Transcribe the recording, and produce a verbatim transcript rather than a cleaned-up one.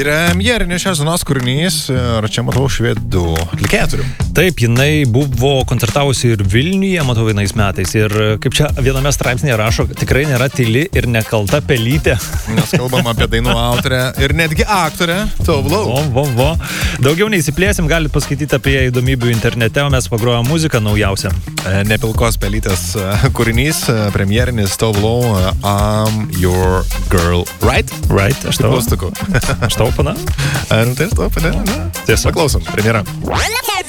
Premjerinis šios dienos kūrinys ir čia matau švedų atlikėją turiu. Taip, jinai buvo koncertavusi ir Vilniuje, matau, vienais metais. Ir kaip čia viename straipsnėje rašo, tikrai nėra tyli ir nekalta pelytė. Nes kalbam apie dainų autorę ir netgi aktorę Tove Lo. Vo, vo, vo. Daugiau neįsiplėsim, galite paskaityti apie įdomybių internete, o mes pagrojame muziką naujausią. Nepilkos pelytės kūrinys, premjerinis Tove Lo, I'm your girl, right? Right, aš tau. Klaustuku. Aš tau pana? Ar tai aš tau pana? Tiesa. Paklausom, premjera.